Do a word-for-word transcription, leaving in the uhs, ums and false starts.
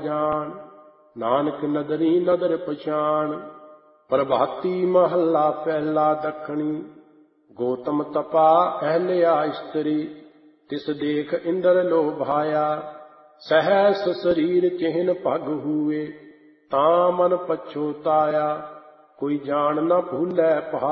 ਜਾਣ, ਨਾਨਕ ਨਦਰੀ ਨਦਰ ਪਛਾਣ। ਪ੍ਰਭਾਤੀ ਮਹੱਲਾ ਪਹਿਲਾ ਦੱਖਣੀ, ਗੌਤਮ ਤਪਾ ਅਹਲਿਆ ਇਸਤਰੀ, ਤਿਸ ਦੇਖ ਇੰਦਰ ਲੋਭਾਇਆ। ਸਹਸ ਸਰੀਰ ਚਿਹਨ ਭਗ ਹੂਏ, ਤਾਂ ਮਨ ਪਛੋਤਾਇਆ। ਕੋਈ ਜਾਣ ਨ ਭੂਲੈ